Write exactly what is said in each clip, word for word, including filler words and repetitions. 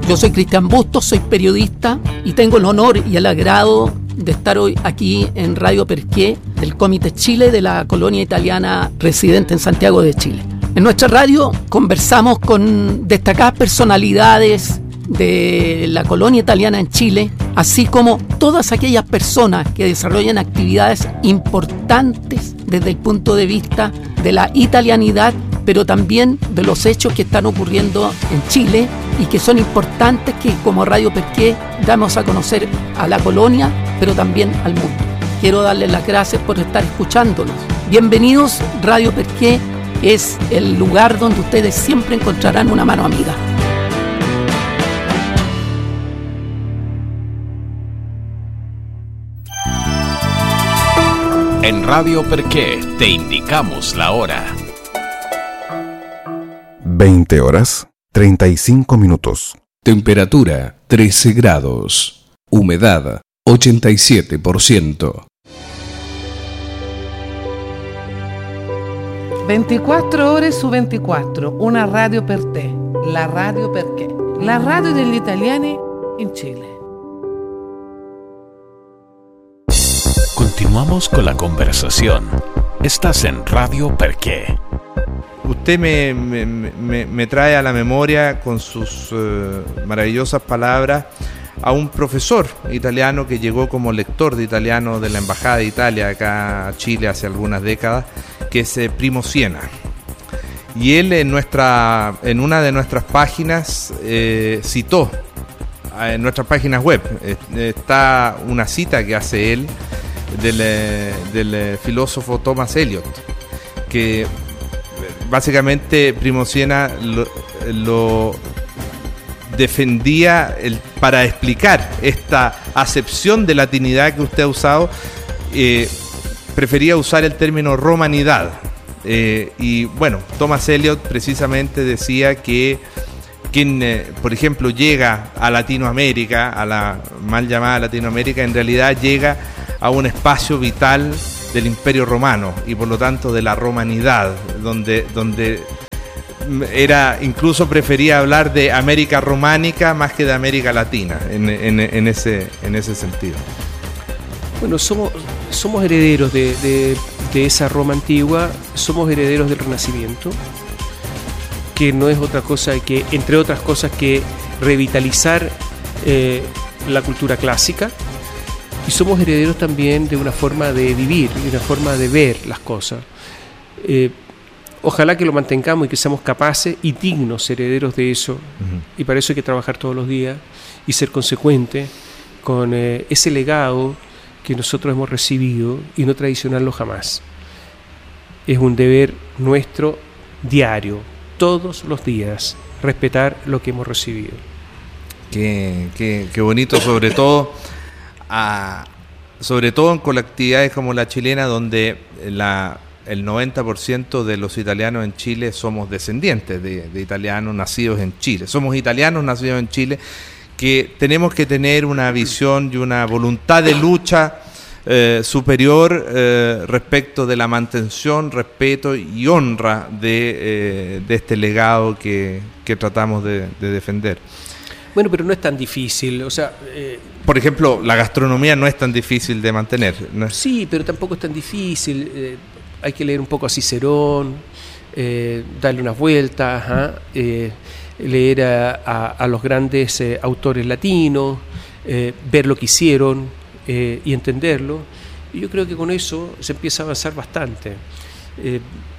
Yo soy Cristian Bustos, soy periodista y tengo el honor y el agrado de estar hoy aquí en Radio Perqué del Comité Chile de la colonia italiana residente en Santiago de Chile. En nuestra radio conversamos con destacadas personalidades de la colonia italiana en Chile, así como todas aquellas personas que desarrollan actividades importantes desde el punto de vista de la italianidad, pero también de los hechos que están ocurriendo en Chile y que son importantes que como Radio Perqué damos a conocer a la colonia, pero también al mundo. Quiero darles las gracias por estar escuchándonos. Bienvenidos, Radio Perqué es el lugar donde ustedes siempre encontrarán una mano amiga. En Radio Perqué te indicamos la hora. veinte horas, treinta y cinco minutos. Temperatura trece grados. Humedad ochenta y siete por ciento. ventiquattro ore su ventiquattro, una radio per te, la Radio Perqué, la radio degli italiani in Chile. Continuamos con la conversación. Estás en Radio Perqué. Usted me, me, me, me trae a la memoria con sus uh, maravillosas palabras a un profesor italiano que llegó como lector de italiano de la Embajada de Italia acá a Chile hace algunas décadas, que es eh, Primo Siena. Y él en, nuestra, en una de nuestras páginas eh, citó, en nuestras páginas web, eh, está una cita que hace él del, del filósofo Thomas Eliot, que básicamente Primo Siena lo, lo defendía el, para explicar esta acepción de latinidad que usted ha usado, eh, prefería usar el término romanidad. Eh, y bueno, Thomas Eliot precisamente decía que quien, eh, por ejemplo, llega a Latinoamérica, a la mal llamada Latinoamérica, en realidad llega a un espacio vital del Imperio Romano y por lo tanto de la romanidad, donde, donde era, incluso prefería hablar de América románica más que de América Latina, en, en, en, ese, en ese sentido. Bueno, somos, somos herederos de, de, de esa Roma antigua, somos herederos del Renacimiento, que no es otra cosa que, entre otras cosas, que revitalizar eh, la cultura clásica. Y somos herederos también de una forma de vivir, de una forma de ver las cosas. Eh, ojalá que lo mantengamos y que seamos capaces y dignos herederos de eso. Uh-huh. Y para eso hay que trabajar todos los días y ser consecuentes con eh, ese legado que nosotros hemos recibido y no traicionarlo jamás. Es un deber nuestro diario, todos los días, respetar lo que hemos recibido. Qué, qué, qué bonito, sobre todo... A, sobre todo en colectividades como la chilena, donde la, el noventa por ciento de los italianos en Chile somos descendientes de, de italianos nacidos en Chile. Somos italianos nacidos en Chile, que tenemos que tener una visión y una voluntad de lucha eh, superior eh, respecto de la mantención, respeto y honra de, eh, de este legado que, que tratamos de, de defender. Bueno, pero no es tan difícil, o sea... Eh, Por ejemplo, la gastronomía no es tan difícil de mantener, ¿no? Sí, pero tampoco es tan difícil. Eh, hay que leer un poco a Cicerón, eh, darle unas vueltas, ¿ah? eh, leer a, a, a los grandes eh, autores latinos, eh, ver lo que hicieron eh, y entenderlo. Y yo creo que con eso se empieza a avanzar bastante. Eh,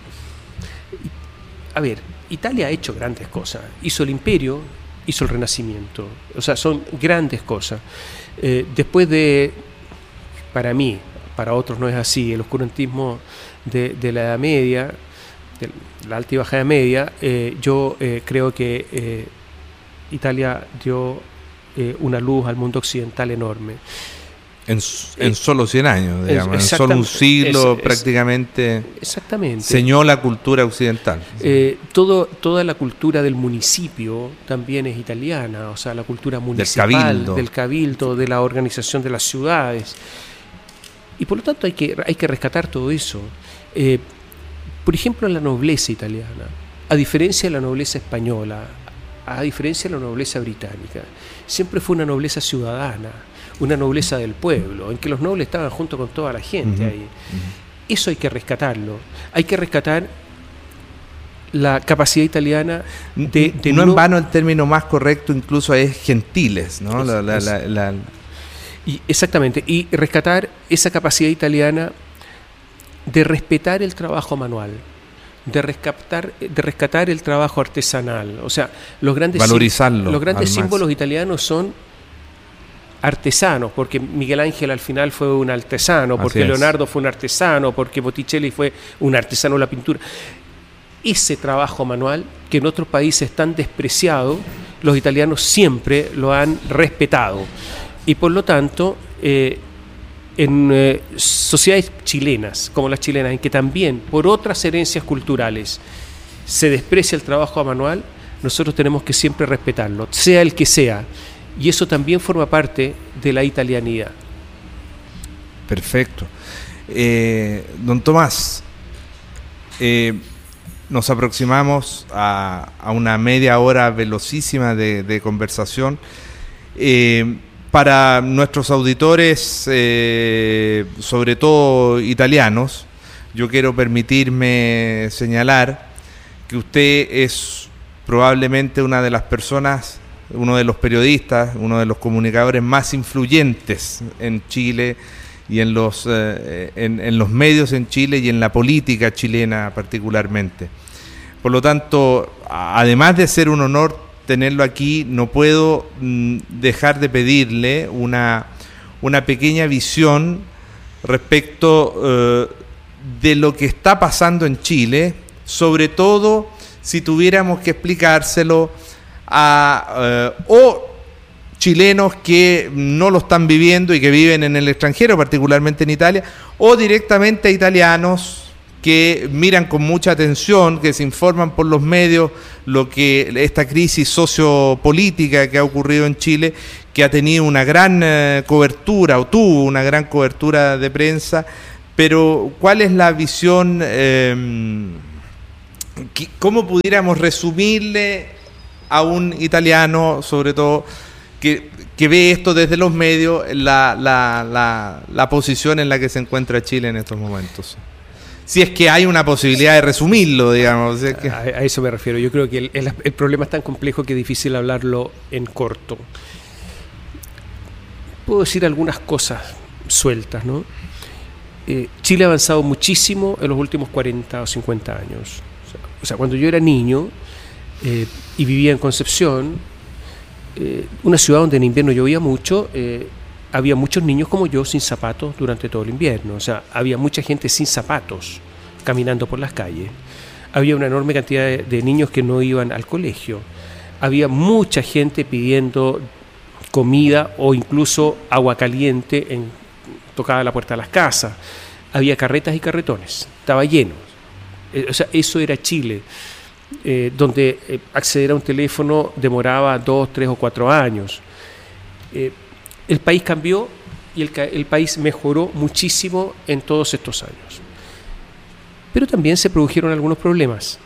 a ver, Italia ha hecho grandes cosas. Hizo el imperio, hizo el Renacimiento, o sea, son grandes cosas. Eh, después de, para mí, para otros no es así, el oscurantismo de, de la Edad Media, de la Alta y Baja Edad Media, eh, yo eh, creo que eh, Italia dio eh, una luz al mundo occidental enorme. En, en solo cien años, digamos, en solo un siglo es, es, prácticamente exactamente. Ceñó la cultura occidental. Eh, todo, toda la cultura del municipio también es italiana, o sea, la cultura municipal, del cabildo, del cabildo, de la organización de las ciudades. Y por lo tanto hay que, hay que rescatar todo eso. Eh, por ejemplo, la nobleza italiana, a diferencia de la nobleza española, a diferencia de la nobleza británica, siempre fue una nobleza ciudadana, una nobleza del pueblo, en que los nobles estaban junto con toda la gente uh-huh. ahí. Uh-huh. Eso hay que rescatarlo. Hay que rescatar la capacidad italiana de... de no, no en vano el término más correcto incluso es gentiles, ¿no? Es, la, la, es, la, la... Y exactamente, y rescatar esa capacidad italiana de respetar el trabajo manual, de rescatar, de rescatar el trabajo artesanal. O sea, los grandes, valorizarlo, los grandes símbolos italianos son artesanos, porque Miguel Ángel al final fue un artesano, porque Leonardo fue un artesano, porque Botticelli fue un artesano de la pintura. Ese trabajo manual, que en otros países tan despreciado, los italianos siempre lo han respetado. Y por lo tanto, eh, en eh, sociedades chilenas, como las chilenas, en que también por otras herencias culturales se desprecia el trabajo manual, nosotros tenemos que siempre respetarlo, sea el que sea. Y eso también forma parte de la italianidad. Perfecto. Eh, don Tomás, eh, nos aproximamos a, a una media hora velocísima de, de conversación. Eh, para nuestros auditores, eh, sobre todo italianos, yo quiero permitirme señalar que usted es probablemente una de las personas, uno de los periodistas, uno de los comunicadores más influyentes en Chile y en los, eh, en, en los medios en Chile y en la política chilena particularmente. Por lo tanto, además de ser un honor tenerlo aquí, no puedo mm, dejar de pedirle una, una pequeña visión respecto eh, de lo que está pasando en Chile, sobre todo si tuviéramos que explicárselo a eh, o chilenos que no lo están viviendo y que viven en el extranjero, particularmente en Italia, o directamente a italianos que miran con mucha atención, que se informan por los medios lo que esta crisis sociopolítica que ha ocurrido en Chile, que ha tenido una gran eh, cobertura o tuvo una gran cobertura de prensa, pero ¿cuál es la visión? Eh, ¿Cómo pudiéramos resumirle a un italiano, sobre todo, que, que ve esto desde los medios, la, la, la, la posición en la que se encuentra Chile en estos momentos? Si es que hay una posibilidad de resumirlo, digamos. Si es que... a, a eso me refiero. Yo creo que el, el, el problema es tan complejo que es difícil hablarlo en corto. Puedo decir algunas cosas sueltas, ¿no? Eh, Chile ha avanzado muchísimo en los últimos cuarenta o cincuenta años. O sea, o sea cuando yo era niño eh, y vivía en Concepción, eh, una ciudad donde en invierno llovía mucho, eh, había muchos niños como yo sin zapatos durante todo el invierno. O sea, había mucha gente sin zapatos caminando por las calles. Había una enorme cantidad de, de niños que no iban al colegio. Había mucha gente pidiendo comida o incluso agua caliente en, tocada a la puerta de las casas. Había carretas y carretones. Estaba lleno. Eh, o sea, eso era Chile, eh, donde eh, acceder a un teléfono demoraba dos, tres o cuatro años. Eh, El país cambió y el, el país mejoró muchísimo en todos estos años. Pero también se produjeron algunos problemas.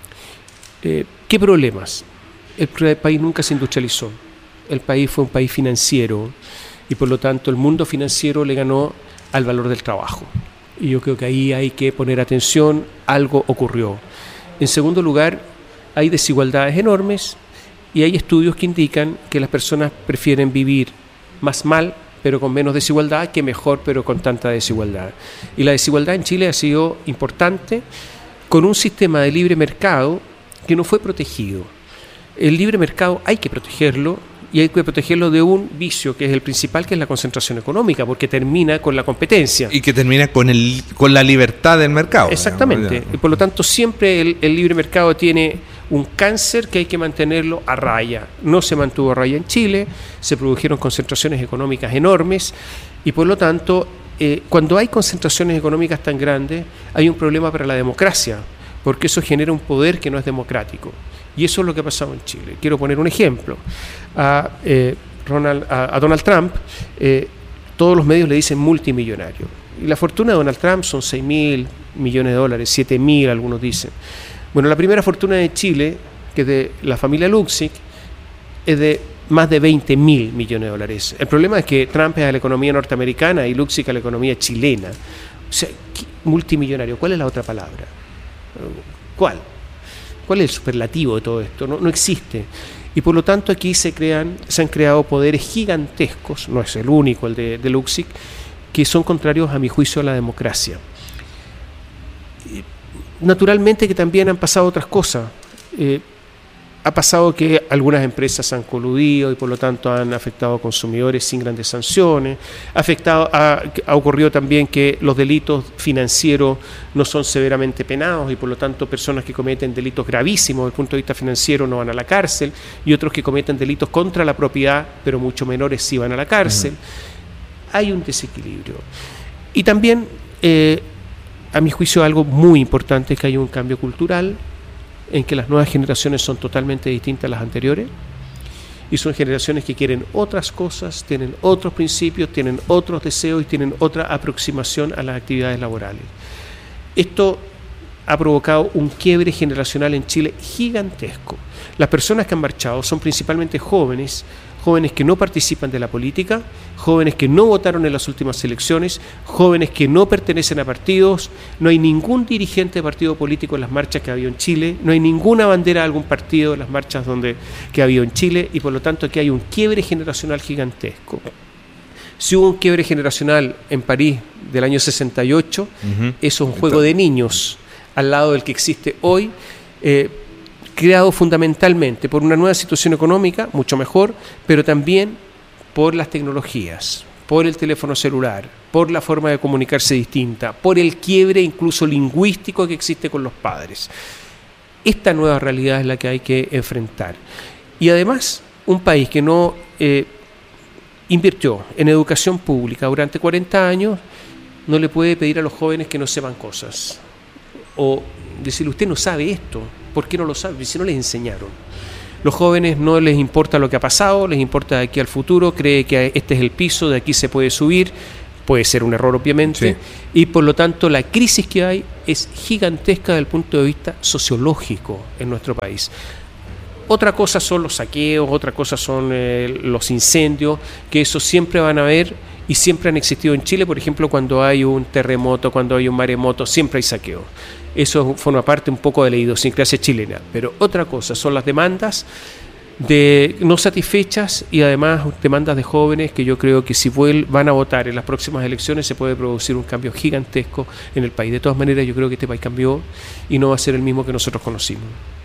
Eh, ¿Qué problemas? El, el país nunca se industrializó. El país fue un país financiero y por lo tanto el mundo financiero le ganó al valor del trabajo. Y yo creo que ahí hay que poner atención, algo ocurrió. En segundo lugar, hay desigualdades enormes y hay estudios que indican que las personas prefieren vivir más mal, pero con menos desigualdad, que mejor, pero con tanta desigualdad. Y la desigualdad en Chile ha sido importante con un sistema de libre mercado que no fue protegido. El libre mercado hay que protegerlo y hay que protegerlo de un vicio que es el principal, que es la concentración económica, porque termina con la competencia. Y que termina con, el, con la libertad del mercado. Exactamente. Y por lo tanto siempre el, el libre mercado tiene un cáncer que hay que mantenerlo a raya. No se mantuvo a raya en Chile, se produjeron concentraciones económicas enormes y por lo tanto eh, cuando hay concentraciones económicas tan grandes hay un problema para la democracia, porque eso genera un poder que no es democrático. Y eso es lo que ha pasado en Chile. Quiero poner un ejemplo. A, eh, Ronald, a, a Donald Trump, eh, todos los medios le dicen multimillonario. Y la fortuna de Donald Trump son seis mil millones de dólares, siete mil algunos dicen. Bueno, la primera fortuna de Chile, que es de la familia Luksic, es de más de veinte mil millones de dólares. El problema es que Trump es a la economía norteamericana y Luksic a la economía chilena. O sea, multimillonario, ¿cuál es la otra palabra? ¿Cuál? ¿Cuál es el superlativo de todo esto? No, no existe. Y por lo tanto aquí se crean, se han creado poderes gigantescos, no es el único, el de, de Luksic, que son contrarios a mi juicio a la democracia. Naturalmente que también han pasado otras cosas. Eh, ha pasado que algunas empresas han coludido y por lo tanto han afectado a consumidores sin grandes sanciones. Ha, afectado, ha, ha ocurrido también que los delitos financieros no son severamente penados y por lo tanto personas que cometen delitos gravísimos desde el punto de vista financiero no van a la cárcel y otros que cometen delitos contra la propiedad pero mucho menores sí van a la cárcel. Uh-huh. Hay un desequilibrio. Y también, eh, a mi juicio, algo muy importante es que hay un cambio cultural en que las nuevas generaciones son totalmente distintas a las anteriores y son generaciones que quieren otras cosas, tienen otros principios, tienen otros deseos y tienen otra aproximación a las actividades laborales. Esto ha provocado un quiebre generacional en Chile gigantesco. Las personas que han marchado son principalmente jóvenes, jóvenes que no participan de la política, jóvenes que no votaron en las últimas elecciones, jóvenes que no pertenecen a partidos, no hay ningún dirigente de partido político en las marchas que ha habido en Chile, no hay ninguna bandera de algún partido en las marchas donde, que ha habido en Chile y por lo tanto aquí hay un quiebre generacional gigantesco. Si hubo un quiebre generacional en París del año sesenta y ocho, uh-huh. Eso es un juego de niños al lado del que existe hoy, eh, creado fundamentalmente por una nueva situación económica, mucho mejor, pero también por las tecnologías, por el teléfono celular, por la forma de comunicarse distinta, por el quiebre incluso lingüístico que existe con los padres. Esta nueva realidad es la que hay que enfrentar. Y además, un país que no eh, invirtió en educación pública durante cuarenta años, no le puede pedir a los jóvenes que no sepan cosas. O decirle, usted no sabe esto, ¿por qué no lo sabe? Si no les enseñaron. Los jóvenes no les importa lo que ha pasado, les importa de aquí al futuro, cree que este es el piso, de aquí se puede subir, puede ser un error obviamente, sí. Y por lo tanto la crisis que hay es gigantesca desde el punto de vista sociológico en nuestro país. Otra cosa son los saqueos, otra cosa son eh, los incendios, que eso siempre van a haber y siempre han existido en Chile, por ejemplo, cuando hay un terremoto, cuando hay un maremoto, siempre hay saqueos. Eso forma parte un poco de la idiosincrasia chilena. Pero otra cosa son las demandas de no satisfechas y además demandas de jóvenes que yo creo que si van a votar en las próximas elecciones se puede producir un cambio gigantesco en el país. De todas maneras, yo creo que este país cambió y no va a ser el mismo que nosotros conocimos.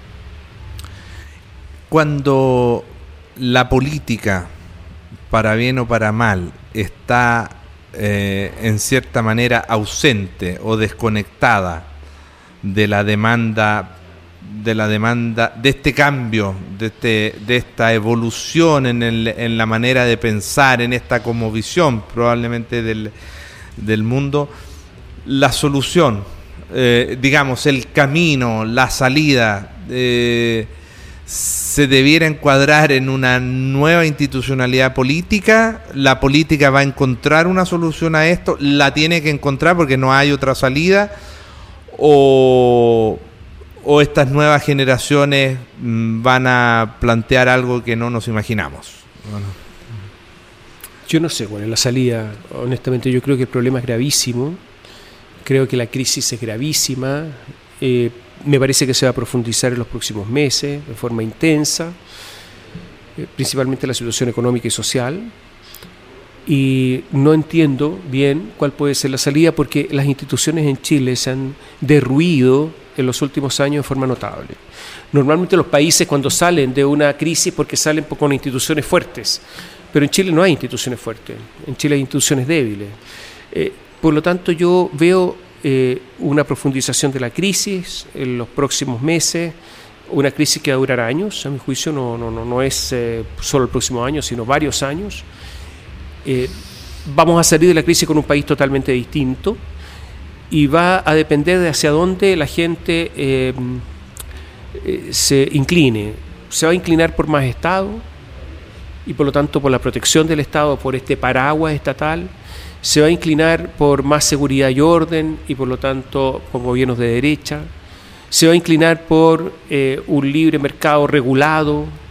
Cuando la política, para bien o para mal, está eh, en cierta manera ausente o desconectada de la demanda de la demanda de este cambio, de este de esta evolución en el, en la manera de pensar, en esta como visión probablemente del, del mundo, la solución, eh, digamos, el camino, la salida, eh, se debiera encuadrar en una nueva institucionalidad política. La política va a encontrar una solución a esto, la tiene que encontrar porque no hay otra salida. O, o estas nuevas generaciones van a plantear algo que no nos imaginamos. Bueno. Yo no sé cuál es la salida. Honestamente, yo creo que el problema es gravísimo. Creo que la crisis es gravísima. Eh, me parece que se va a profundizar en los próximos meses de forma intensa, eh, principalmente la situación económica y social. Y no entiendo bien cuál puede ser la salida porque las instituciones en Chile se han derruido en los últimos años de forma notable. Normalmente los países cuando salen de una crisis porque salen con instituciones fuertes, pero en Chile no hay instituciones fuertes, en Chile hay instituciones débiles. Eh, por lo tanto yo veo eh, una profundización de la crisis en los próximos meses, una crisis que va a durar años, a mi juicio no, no, no, no es eh, solo el próximo año, sino varios años. Eh, vamos a salir de la crisis con un país totalmente distinto y va a depender de hacia dónde la gente eh, eh, se incline. Se va a inclinar por más Estado y por lo tanto por la protección del Estado, por este paraguas estatal. Se va a inclinar por más seguridad y orden y por lo tanto por gobiernos de derecha. Se va a inclinar por eh, un libre mercado regulado,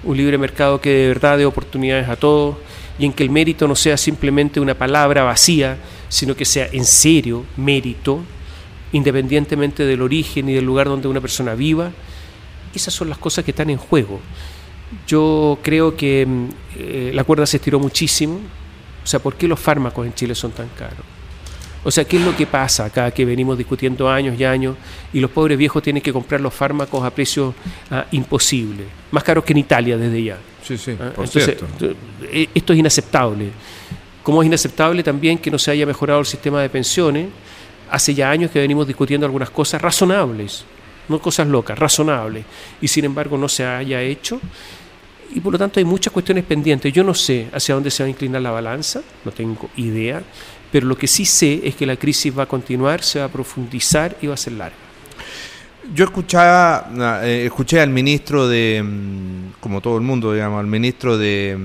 un libre mercado que de verdad dé oportunidades a todos y en que el mérito no sea simplemente una palabra vacía, sino que sea en serio mérito, independientemente del origen y del lugar donde una persona viva. Esas son las cosas que están en juego. Yo creo que eh, la cuerda se estiró muchísimo. O sea, ¿por qué los fármacos en Chile son tan caros? O sea, ¿qué es lo que pasa acá que venimos discutiendo años y años y los pobres viejos tienen que comprar los fármacos a precios ah, imposibles, más caros que en Italia desde ya? Sí, sí, ¿Ah? por Entonces, cierto. esto es inaceptable. Como es inaceptable también que no se haya mejorado el sistema de pensiones. Hace ya años que venimos discutiendo algunas cosas razonables, no cosas locas, razonables, y sin embargo no se haya hecho. Y por lo tanto hay muchas cuestiones pendientes. Yo no sé hacia dónde se va a inclinar la balanza, no tengo idea, pero lo que sí sé es que la crisis va a continuar, se va a profundizar y va a ser larga. Yo escuchaba, eh, escuché al ministro de, como todo el mundo, digamos, al ministro de,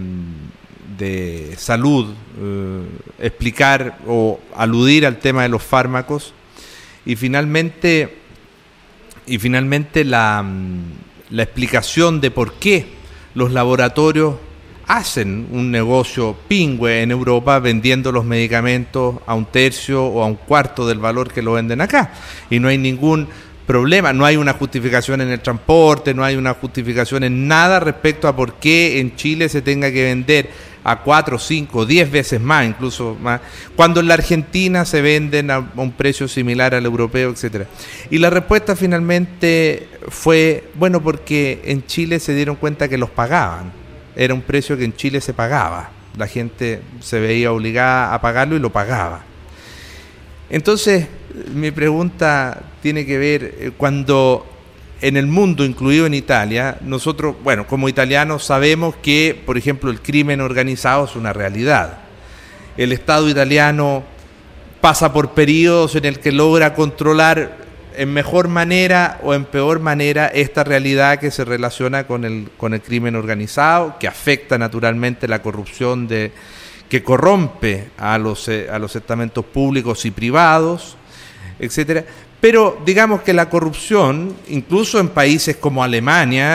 de Salud eh, explicar o aludir al tema de los fármacos y finalmente, y finalmente la, la explicación de por qué los laboratorios hacen un negocio pingüe en Europa vendiendo los medicamentos a un tercio o a un cuarto del valor que lo venden acá. Y no hay ningún problema, no hay una justificación en el transporte, no hay una justificación en nada respecto a por qué en Chile se tenga que vender a cuatro, cinco, diez veces más, incluso más, cuando en la Argentina se venden a un precio similar al europeo, etcétera. Y la respuesta finalmente fue, bueno, porque en Chile se dieron cuenta que los pagaban. Era un precio que en Chile se pagaba. La gente se veía obligada a pagarlo y lo pagaba. Entonces, mi pregunta tiene que ver cuando en el mundo, incluido en Italia, nosotros, bueno, como italianos sabemos que, por ejemplo, el crimen organizado es una realidad. El Estado italiano pasa por periodos en el que logra controlar en mejor manera o en peor manera esta realidad que se relaciona con el, con el crimen organizado, que afecta naturalmente la corrupción de, que corrompe a los, a los estamentos públicos y privados, etcétera. Pero digamos que la corrupción, incluso en países como Alemania,